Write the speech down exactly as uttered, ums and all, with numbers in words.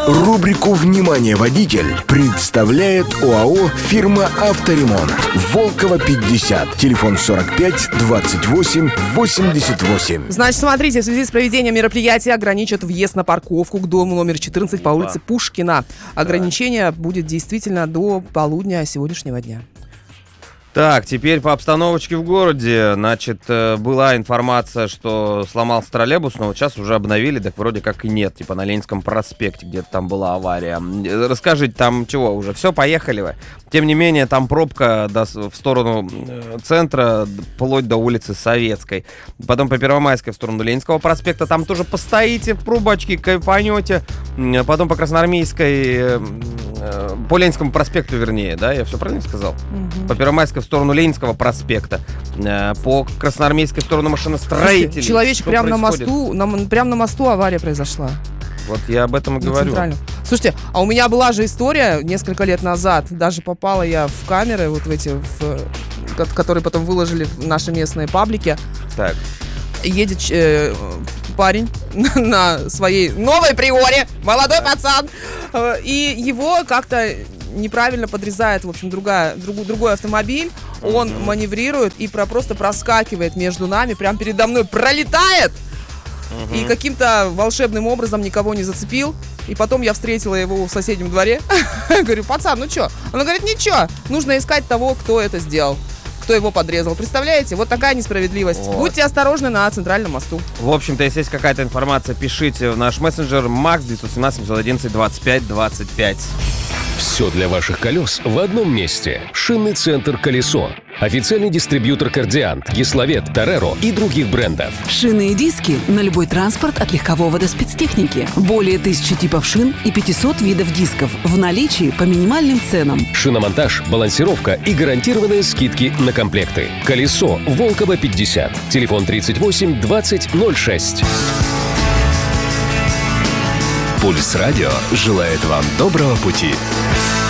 Рубрику «Внимание, водитель» представляет ОАО «Фирма Авторемонт». Волкова, пятьдесят. Телефон сорок пять двадцать восемь восемьдесят восемь. Значит, смотрите, в связи с проведением мероприятия ограничат въезд на парковку к дому номер четырнадцать по улице Пушкина. Ограничение будет действительно до полудня сегодняшнего дня. Так, теперь по обстановочке в городе. Значит, была информация, что сломался троллейбус, но вот сейчас уже обновили, так вроде как и нет. Типа на Ленинском проспекте где-то там была авария. Расскажите, там чего, уже все, поехали вы? Тем не менее, там пробка до, в сторону центра, вплоть до улицы Советской. Потом по Первомайской в сторону Ленинского проспекта. Там тоже постоите в пробочке, кайфанете. Потом по Красноармейской, по Ленинскому проспекту, вернее, да? Я все правильно сказал? Угу. По Первомайской в сторону Ленинского проспекта, по Красноармейской в сторону машиностроителей. Человечек прямо на мосту, на, прямо на мосту авария произошла. Вот я об этом и говорю. Слушайте, а у меня была же история несколько лет назад, даже попала я в камеры, вот в эти, в, которые потом выложили в наши местные паблики. Так. Едет э, парень на своей новой приоре, молодой пацан, э, и его как-то неправильно подрезает, в общем, другая, друг, другой автомобиль. Он mm-hmm. маневрирует и про, просто проскакивает между нами, прям передо мной пролетает. Mm-hmm. И каким-то волшебным образом никого не зацепил. И потом я встретила его в соседнем дворе. Говорю, пацан, ну чё? Он говорит, ничего, нужно искать того, кто это сделал, кто его подрезал. Представляете? Вот такая несправедливость. Вот. Будьте осторожны на центральном мосту. В общем-то, если есть какая-то информация, пишите в наш мессенджер Макс девятьсот семнадцать семьсот одиннадцать двадцать пять двадцать пять. Все для ваших колес в одном месте. Шинный центр «Колесо». Официальный дистрибьютор «Кардиант», «Гисловет», «Тореро» и других брендов. Шины и диски на любой транспорт от легкового до спецтехники. Более тысячи типов шин и пятьсот видов дисков в наличии по минимальным ценам. Шиномонтаж, балансировка и гарантированные скидки на комплекты. «Колесо», Волкова, пятьдесят. Телефон тридцать восемь двадцать ноль шесть. Пульс радио желает вам доброго пути.